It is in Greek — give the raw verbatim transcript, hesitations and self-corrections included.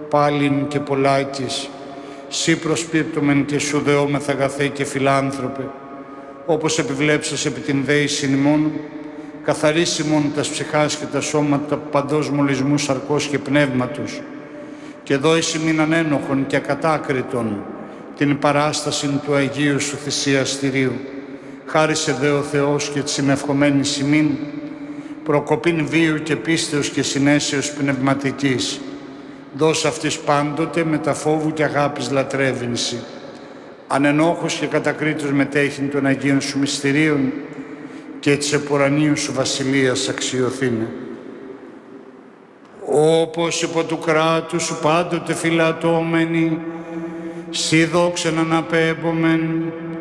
πάλιν και πολλάκις, σύ προσπίπτωμεν και σου δεόμεθ αγαθέ και φιλάνθρωπε, όπως επιβλέψας επί την δέησιν ημών, καθαρίσιμον τας ψυχάς και τα σώματα παντός μολυσμού σαρκός και πνεύματος, και δώησι μην ανένοχον και ακατάκριτον την παράσταση του Αγίου σου θυσιαστηρίου. Χάρισε δε ο Θεός και της ημευχομένης ημίν, προκοπήν βίου και πίστεως και συνέσεως πνευματικής. Δώσ' αυτής πάντοτε με τα φόβου και αγάπης λατρεύεινση. Ανενόχος και κατακρίτως μετέχειν των Αγίων σου μυστηρίων και της επουρανίου σου βασιλείας αξιωθήνε. Όπως υπό του κράτου σου πάντοτε φυλατώμενοι, σύ δόξεν αναπέμπομεν